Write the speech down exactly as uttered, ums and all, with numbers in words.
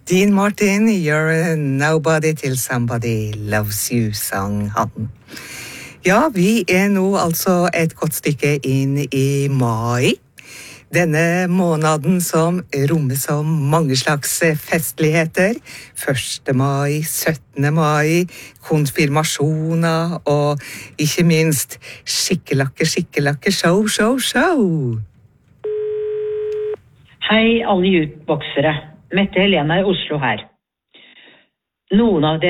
Dean Martin, You're a Nobody Till Somebody Loves You, sang han. Ja, vi er nå altså et godt stykke inn i mai. Denne måneden som rommer så mange slags festligheter. første mai, syttende mai, konfirmasjoner og ikke minst skikkelakke, skikkelakke, show, show, show. Hei alle jutboksere. Mette Helena i Oslo her. Noen av dere